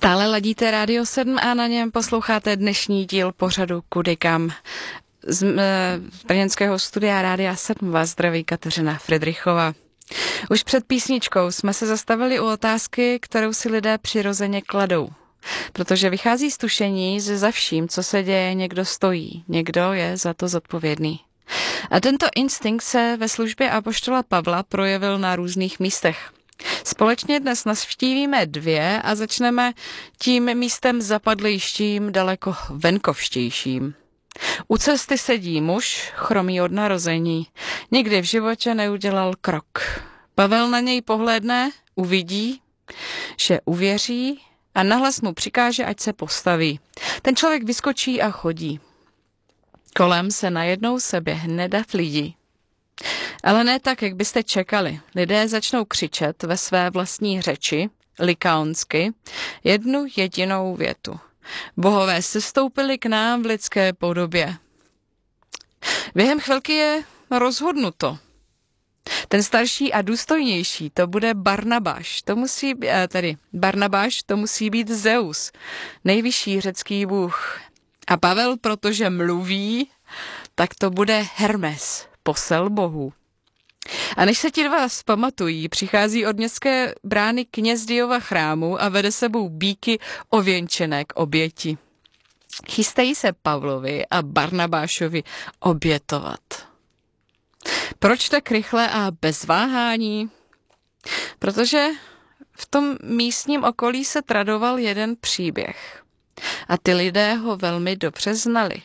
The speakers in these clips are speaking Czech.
Stále ladíte Rádio 7 a na něm posloucháte dnešní díl pořadu Kudy kam. Z brněnského studia Rádia 7 vás zdraví Kateřina Fridrichová. Už před písničkou jsme se zastavili u otázky, kterou si lidé přirozeně kladou. Protože vychází z tušení, že za vším, co se děje, někdo stojí, někdo je za to zodpovědný. A tento instinkt se ve službě apoštola Pavla projevil na různých místech. Společně dnes navštívíme dvě a začneme tím místem zapadlejším, daleko venkovštějším. U cesty sedí muž, chromý od narození. Nikdy v životě neudělal krok. Pavel na něj pohlédne, uvidí, že uvěří a nahlas mu přikáže, ať se postaví. Ten člověk vyskočí a chodí. Kolem se najednou seběhne dav lidí. Ale ne tak, jak byste čekali. Lidé začnou křičet ve své vlastní řeči, likaonsky, jednu jedinou větu. Bohové sestoupili k nám v lidské podobě. Během chvilky je rozhodnuto. Ten starší a důstojnější, to bude Barnabáš. Barnabáš, to musí být Zeus, nejvyšší řecký bůh. A Pavel, protože mluví, tak to bude Hermes, posel bohů. A než se ti dva vzpamatují, přichází od městské brány kněz Diova chrámu a vede sebou býky ověnčené k oběti. Chystají se Pavlovi a Barnabášovi obětovat. Proč tak rychle a bez váhání? Protože v tom místním okolí se tradoval jeden příběh. A ty lidé ho velmi dobře znali.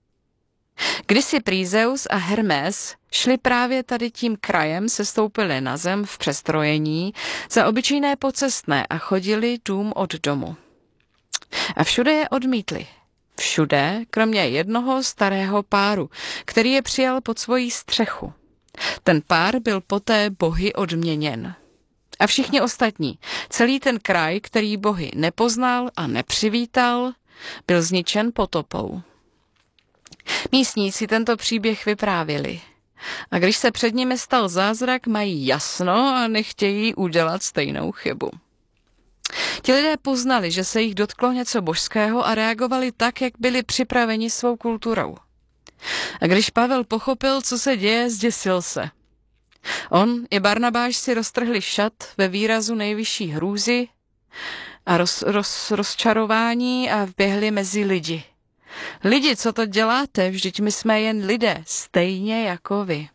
Kdysi prý Zeus a Hermes šli právě tady tím krajem, sestoupili na zem v přestrojení za obyčejné pocestné a chodili dům od domu. A všude je odmítli. Všude, kromě jednoho starého páru, který je přijal pod svoji střechu. Ten pár byl poté bohy odměněn. A všichni ostatní, celý ten kraj, který bohy nepoznal a nepřivítal, byl zničen potopou. Místní si tento příběh vyprávěli. A když se před nimi stal zázrak, mají jasno a nechtějí udělat stejnou chybu. Ti lidé poznali, že se jich dotklo něco božského a reagovali tak, jak byli připraveni svou kulturou. A když Pavel pochopil, co se děje, zděsil se. On i Barnabáš si roztrhli šat ve výrazu nejvyšší hrůzy a rozčarování a vběhli mezi lidi. Lidi, co to děláte? Vždyť my jsme jen lidé, stejně jako vy.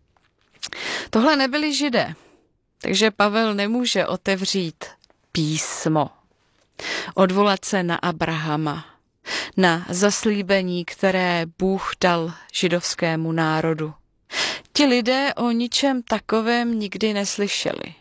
Tohle nebyli Židé, takže Pavel nemůže otevřít písmo. Odvolat se na Abrahama, na zaslíbení, které Bůh dal židovskému národu. Ti lidé o ničem takovém nikdy neslyšeli.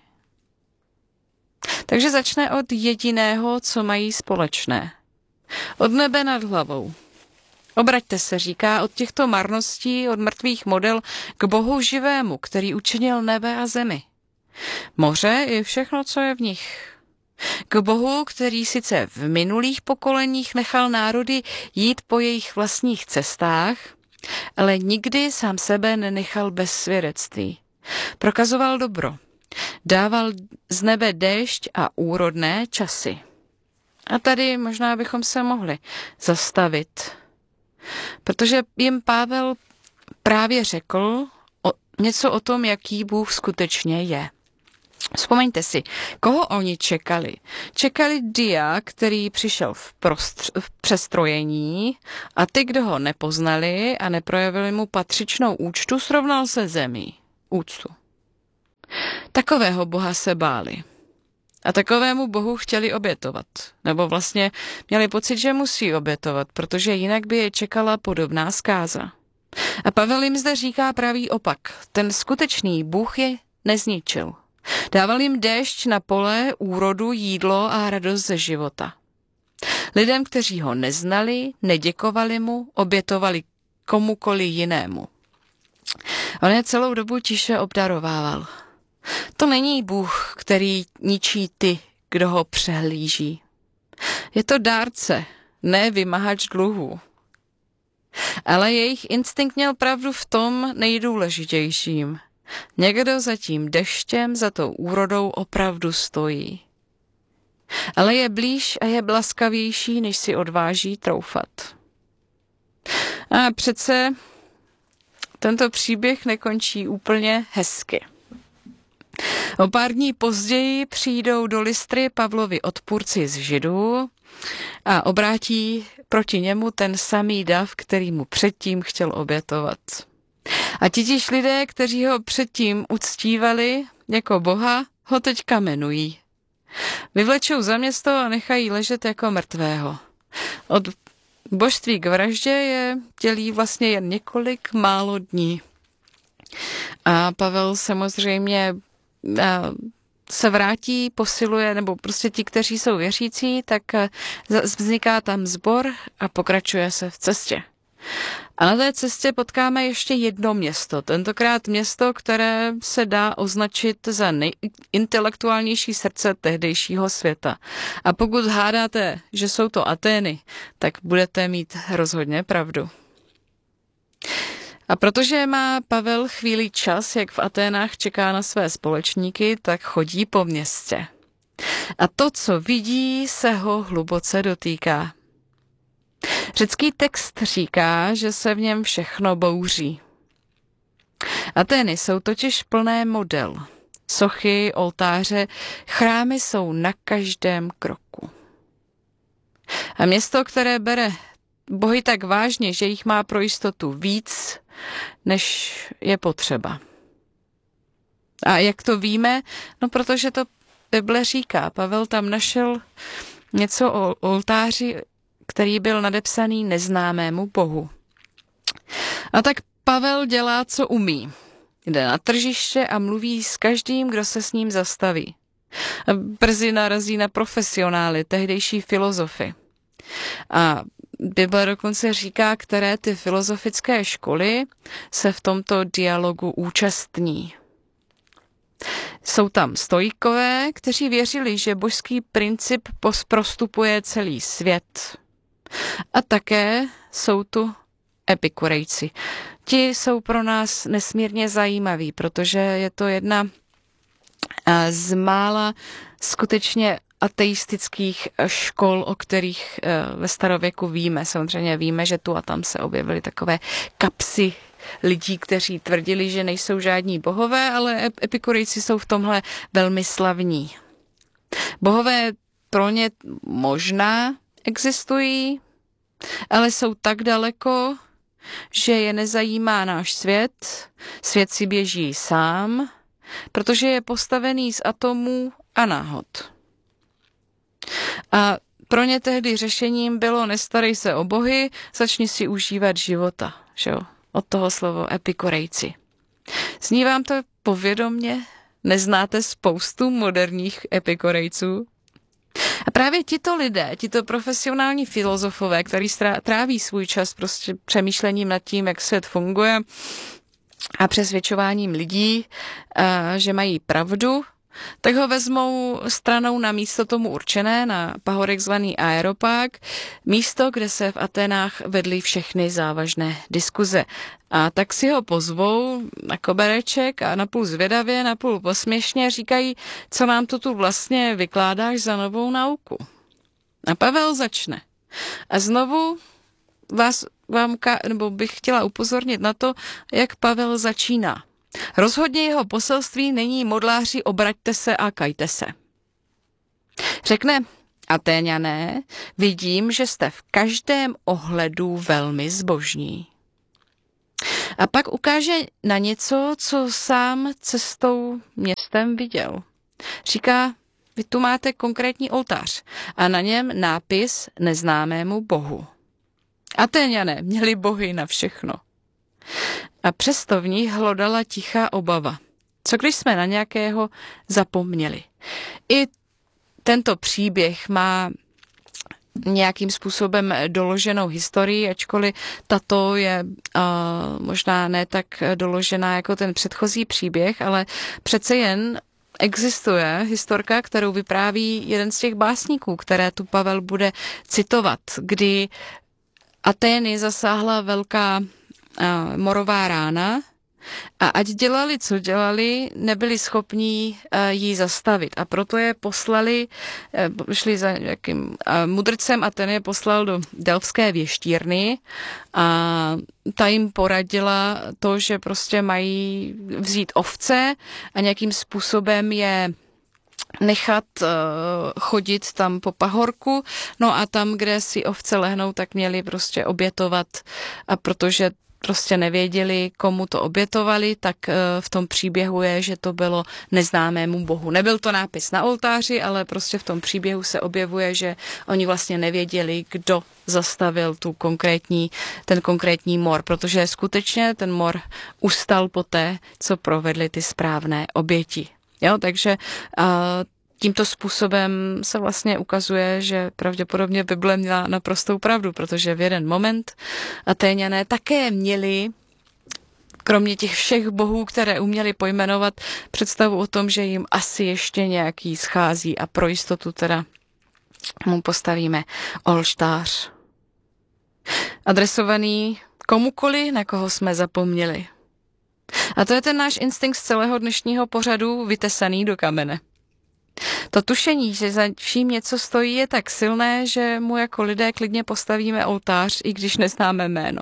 Takže začne od jediného, co mají společné. Od nebe nad hlavou. Obraťte se, říká, od těchto marností, od mrtvých model k Bohu živému, který učinil nebe a zemi. Moře i všechno, co je v nich. K Bohu, který sice v minulých pokoleních nechal národy jít po jejich vlastních cestách, ale nikdy sám sebe nenechal bez svědectví. Prokazoval dobro. Dával z nebe déšť a úrodné časy. A tady možná bychom se mohli zastavit, protože jim Pavel právě řekl něco o tom, jaký Bůh skutečně je. Vzpomeňte si, koho oni čekali. Čekali Dia, který přišel v přestrojení a ty, kdo ho nepoznali a neprojevili mu patřičnou úctu, srovnal se zemí. Úctu. Takového Boha se báli. A takovému Bohu chtěli obětovat. Nebo vlastně měli pocit, že musí obětovat, protože jinak by je čekala podobná zkáza. A Pavel jim zde říká pravý opak. Ten skutečný Bůh je nezničil. Dával jim déšť na pole, úrodu, jídlo a radost ze života. Lidem, kteří ho neznali, neděkovali mu, obětovali komukoli jinému. On je celou dobu tiše obdarovával. To není Bůh, který ničí ty, kdo ho přehlíží. Je to dárce, ne vymahač dluhů. Ale jejich instinkt měl pravdu v tom nejdůležitějším. Někdo za tím deštěm, za tou úrodou opravdu stojí. ale je blíž a je blaskavější, než si odváží troufat. A přece tento příběh nekončí úplně hezky. O pár dní později přijdou do Lystry Pavlovi odpůrci z Židů a obrátí proti němu ten samý dav, který mu předtím chtěl obětovat. A titíž lidé, kteří ho předtím uctívali jako boha, ho teď kamenují. Vyvlečou za město a nechají ležet jako mrtvého. Od božství k vraždě je dělí vlastně jen několik málo dní. A Pavel samozřejmě se vrátí, posiluje, nebo prostě ti, kteří jsou věřící, tak vzniká tam sbor a pokračuje se v cestě. A na té cestě potkáme ještě jedno město, tentokrát město, které se dá označit za nejintelektuálnější srdce tehdejšího světa. A pokud hádáte, že jsou to Atény, tak budete mít rozhodně pravdu. A protože má Pavel chvíli čas, jak v Aténách čeká na své společníky, tak chodí po městě. A to, co vidí, se ho hluboce dotýká. Řecký text říká, že se v něm všechno bouří. Atény jsou totiž plné model. Sochy, oltáře, chrámy jsou na každém kroku. A město, které bere bohy tak vážně, že jich má pro jistotu víc, než je potřeba. A jak to víme? No, protože to Bible říká. Pavel tam našel něco o oltáři, který byl nadepsaný neznámému bohu. A tak Pavel dělá, co umí. Jde na tržiště a mluví s každým, kdo se s ním zastaví. A brzy narazí na profesionály, tehdejší filozofy. A Bible dokonce říká, které ty filozofické školy se v tomto dialogu účastní. Jsou tam stoikové, kteří věřili, že božský princip prostupuje celý svět. A také jsou tu epikurejci. Ti jsou pro nás nesmírně zajímaví, protože je to jedna z mála skutečně ateistických škol, o kterých ve starověku víme. Samozřejmě víme, že tu a tam se objevily takové kapsy lidí, kteří tvrdili, že nejsou žádní bohové, ale epikurejci jsou v tomhle velmi slavní. Bohové pro ně možná existují, ale jsou tak daleko, že je nezajímá náš svět. Svět si běží sám, protože je postavený z atomů a náhod. A pro ně tehdy řešením bylo nestarej se o bohy, začni si užívat života. Že jo? Od toho slovo epikurejci. Zní vám to povědomně? Neznáte spoustu moderních epikurejců? A právě tito lidé, tito profesionální filozofové, kteří tráví svůj čas prostě přemýšlením nad tím, jak svět funguje a přesvědčováním lidí, že mají pravdu, tak ho vezmou stranou na místo tomu určené, na pahorek zvaný Aeropag, místo, kde se v Aténách vedly všechny závažné diskuze. A tak si ho pozvou na kobereček a napůl zvědavě, napůl posměšně říkají, co nám to tu vlastně vykládáš za novou nauku. A Pavel začne. A znovu bych chtěla upozornit na to, jak Pavel začíná. Rozhodně jeho poselství není modláři, obraťte se a kajte se. Řekne, Atéňané, vidím, že jste v každém ohledu velmi zbožní. A pak ukáže na něco, co sám cestou městem viděl. Říká, vy tu máte konkrétní oltář a na něm nápis neznámému bohu. Atéňané měli bohy na všechno. A přesto v ní hlodala tichá obava. Co když jsme na nějakého zapomněli? I tento příběh má nějakým způsobem doloženou historii, ačkoliv tato je možná ne tak doložená jako ten předchozí příběh, ale přece jen existuje historka, kterou vypráví jeden z těch básníků, které tu Pavel bude citovat, kdy Atény zasáhla velká morová rána A ať dělali, co dělali, nebyli schopní ji zastavit. A proto je poslali, šli za nějakým mudrcem a ten je poslal do Delfské věštírny a ta jim poradila to, že prostě mají vzít ovce a nějakým způsobem je nechat chodit tam po pahorku, no a tam, kde si ovce lehnou, tak měli prostě obětovat a protože prostě nevěděli, komu to obětovali, tak v tom příběhu je, že to bylo neznámému bohu. Nebyl to nápis na oltáři, ale prostě v tom příběhu se objevuje, že oni vlastně nevěděli, kdo zastavil ten konkrétní mor, protože skutečně ten mor ustal poté, co provedli ty správné oběti. Jo, takže tímto způsobem se vlastně ukazuje, že pravděpodobně Bible měla naprostou pravdu, protože v jeden moment Atéňané také měli, kromě těch všech bohů, které uměli pojmenovat, představu o tom, že jim asi ještě nějaký schází a pro jistotu teda mu postavíme oltář. Adresovaný komukoli, na koho jsme zapomněli. A to je ten náš instinkt z celého dnešního pořadu vytesaný do kamene. To tušení, že za vším něco stojí, je tak silné, že mu jako lidé klidně postavíme oltář, i když neznáme jméno.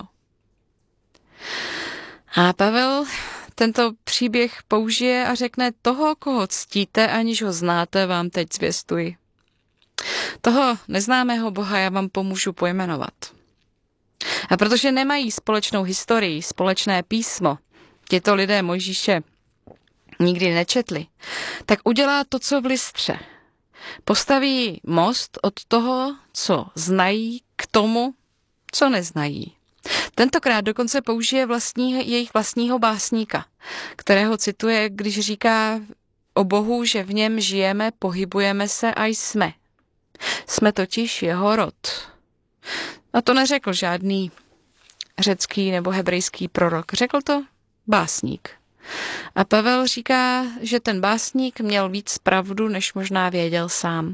A Pavel tento příběh použije a řekne: toho, koho ctíte, aniž ho znáte, vám teď zvěstuji. Toho neznámého Boha já vám pomůžu pojmenovat. A protože nemají společnou historii, společné písmo, těto lidé Mojžíše nikdy nečetli, tak udělá to, co v Lystře. Postaví most od toho, co znají, k tomu, co neznají. Tentokrát dokonce použije jejich vlastního básníka, kterého cituje, když říká o Bohu, že v něm žijeme, pohybujeme se a jsme. Jsme totiž jeho rod. A to neřekl žádný řecký nebo hebrejský prorok. Řekl to básník. A Pavel říká, že ten básník měl víc pravdu, než možná věděl sám.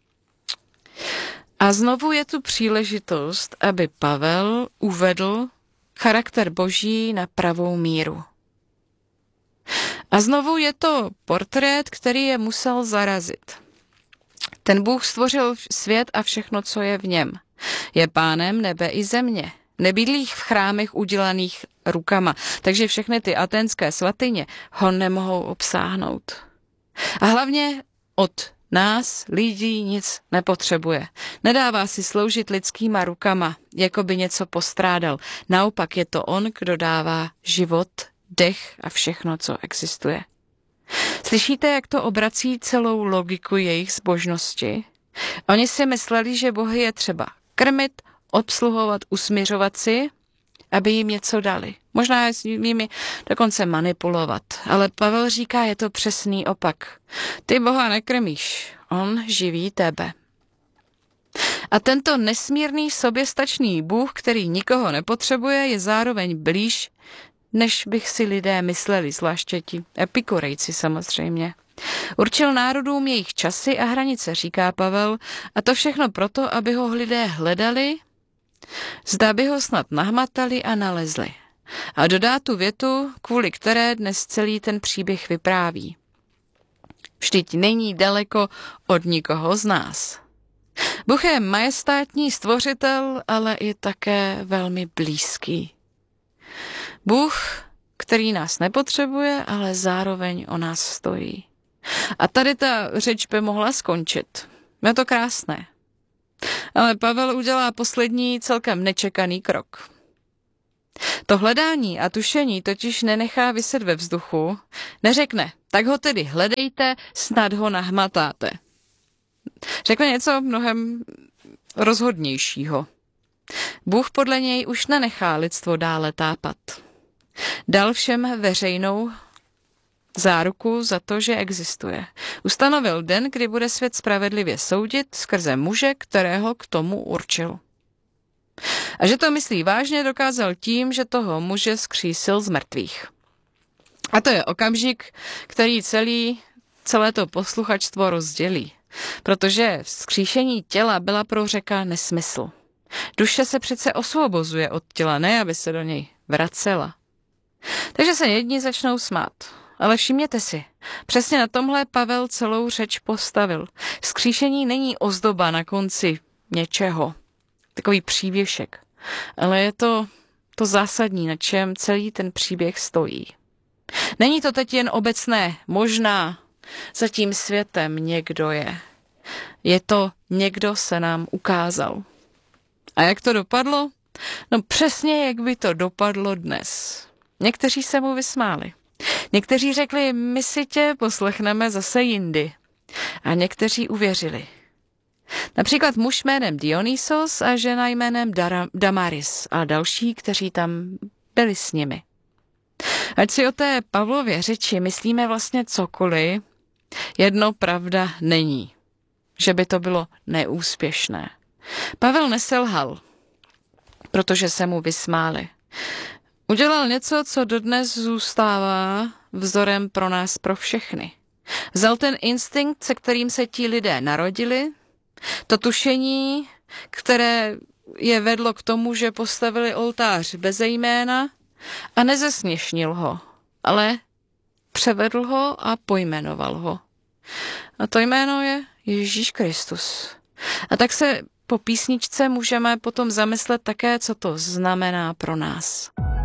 A znovu je tu příležitost, aby Pavel uvedl charakter Boží na pravou míru. A znovu je to portrét, který je musel zarazit. Ten Bůh stvořil svět a všechno, co je v něm. Je pánem nebe i země. Nebydlí v chrámech udělaných rukama, takže všechny ty aténské svatyně ho nemohou obsáhnout. A hlavně od nás, lidí, nic nepotřebuje. Nedává si sloužit lidskýma rukama, jako by něco postrádal. Naopak je to on, kdo dává život, dech a všechno, co existuje. Slyšíte, jak to obrací celou logiku jejich zbožnosti? Oni si mysleli, že bohy je třeba krmit, obsluhovat, usměřovat si, aby jim něco dali. Možná s nimi dokonce manipulovat. Ale Pavel říká, je to přesný opak. Ty Boha nekrmíš, on živí tebe. A tento nesmírný soběstačný Bůh, který nikoho nepotřebuje, je zároveň blíž, než bych si lidé mysleli, zvláště ti epikurejci samozřejmě. Určil národům jejich časy a hranice, říká Pavel, a to všechno proto, aby ho lidé hledali, zda by ho snad nahmatali a nalezli. A dodá tu větu, kvůli které dnes celý ten příběh vypráví. Vždyť není daleko od nikoho z nás. Bůh je majestátní stvořitel, ale i také velmi blízký. Bůh, který nás nepotřebuje, ale zároveň o nás stojí. A tady ta řeč by mohla skončit. Je to krásné. Ale Pavel udělá poslední celkem nečekaný krok. To hledání a tušení totiž nenechá viset ve vzduchu, neřekne, tak ho tedy hledejte, snad ho nahmatáte. Řekne něco mnohem rozhodnějšího. Bůh podle něj už nenechá lidstvo dále tápat. Dal všem veřejnou záruku za to, že existuje. Ustanovil den, kdy bude svět spravedlivě soudit skrze muže, kterého k tomu určil. A že to myslí vážně, dokázal tím, že toho muže vzkřísil z mrtvých. A to je okamžik, který celé to posluchačstvo rozdělí. Protože vzkříšení těla byla pro Řeka nesmysl. Duše se přece osvobozuje od těla, ne aby se do něj vracela. Takže se jedni začnou smát. Ale všimněte si, přesně na tomhle Pavel celou řeč postavil. Vzkříšení není ozdoba na konci něčeho, takový přívěšek, ale je to zásadní, na čem celý ten příběh stojí. Není to teď jen obecné, možná za tím světem někdo je. Je to někdo se nám ukázal. A jak to dopadlo? No přesně, jak by to dopadlo dnes. Někteří se mu vysmáli. Někteří řekli, my si tě poslechneme zase jindy. A někteří uvěřili. Například muž jménem Dionysos a žena jménem Damaris a další, kteří tam byli s nimi. Ať si o té Pavlově řeči myslíme vlastně cokoliv, jedno pravda není, že by to bylo neúspěšné. Pavel neselhal, protože se mu vysmáli. Udělal něco, co dodnes zůstává vzorem pro nás, pro všechny. Vzal ten instinkt, se kterým se ti lidé narodili, to tušení, které je vedlo k tomu, že postavili oltář beze jména a nezesměšnil ho, ale převedl ho a pojmenoval ho. A to jméno je Ježíš Kristus. A tak se po písničce můžeme potom zamyslet také, co to znamená pro nás.